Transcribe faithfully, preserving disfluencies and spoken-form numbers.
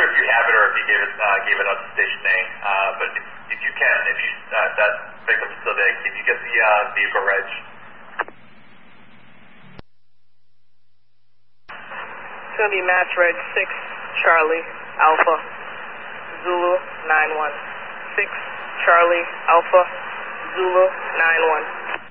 sure if you have it or if you gave it uh, gave it up to Station A, uh, but if, if you can, if you uh, that victim's still there, can you get the uh, vehicle reg? It's going to be Mass Reg six Charlie Alpha Zulu nine one. six Charlie Alpha Zulu nine one.